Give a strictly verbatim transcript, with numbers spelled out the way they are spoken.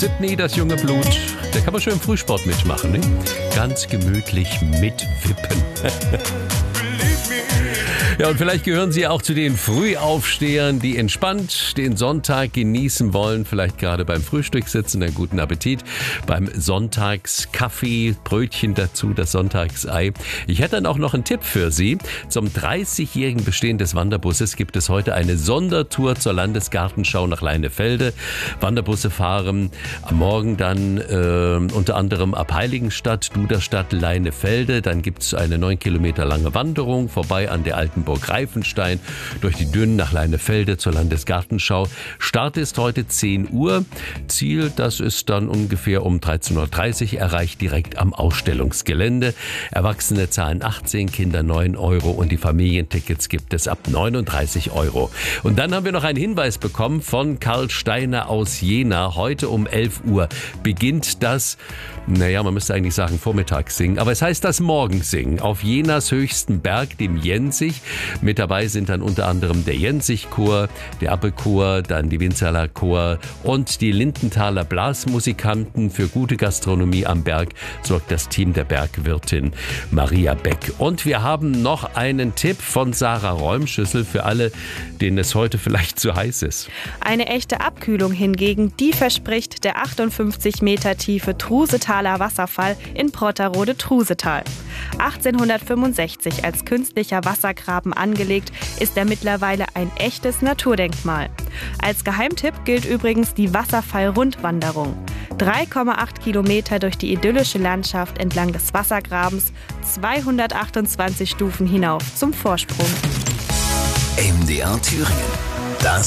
Sydney, das junge Blut. Da kann man schön im Frühsport mitmachen, ne? Ganz gemütlich mitwippen. Ja, und vielleicht gehören Sie auch zu den Frühaufstehern, die entspannt den Sonntag genießen wollen. Vielleicht gerade beim Frühstück sitzen, einen guten Appetit. Beim Sonntagskaffee, Brötchen dazu, das Sonntagsei. Ich hätte dann auch noch einen Tipp für Sie. Zum dreißigjährigen Bestehen des Wanderbusses gibt es heute eine Sondertour zur Landesgartenschau nach Leinefelde. Wanderbusse fahren am Morgen dann äh, unter anderem ab Heiligenstadt, Duderstadt, Leinefelde. Dann gibt es eine neun Kilometer lange Wanderung vorbei an der alten Burg Reifenstein, durch die Dünen nach Leinefelde zur Landesgartenschau. Start ist heute zehn Uhr. Ziel, das ist dann ungefähr um dreizehn Uhr dreißig erreicht, direkt am Ausstellungsgelände. Erwachsene zahlen achtzehn, Kinder neun Euro und die Familientickets gibt es ab neununddreißig Euro. Und dann haben wir noch einen Hinweis bekommen von Karl Steiner aus Jena. Heute um elf Uhr beginnt das, naja, man müsste eigentlich sagen Vormittagssingen, aber es heißt das Morgensingen auf Jenas höchsten Berg, dem Jensich. Mit dabei sind dann unter anderem der Jensich-Chor, der Appelchor, dann die Winzerler Chor und die Lindenthaler Blasmusikanten. Für gute Gastronomie am Berg sorgt das Team der Bergwirtin Maria Beck. Und wir haben noch einen Tipp von Sarah Räumschüssel für alle, denen es heute vielleicht zu heiß ist. Eine echte Abkühlung hingegen, die verspricht der achtundfünfzig Meter tiefe Trusetaler Wasserfall in Protterode-Trusetal. achtzehnhundertfünfundsechzig als künstlicher Wassergraben angelegt, ist er mittlerweile ein echtes Naturdenkmal. Als Geheimtipp gilt übrigens die Wasserfall-Rundwanderung. drei Komma acht Kilometer durch die idyllische Landschaft entlang des Wassergrabens, zweihundertachtundzwanzig Stufen hinauf zum Vorsprung. M D R Thüringen. Das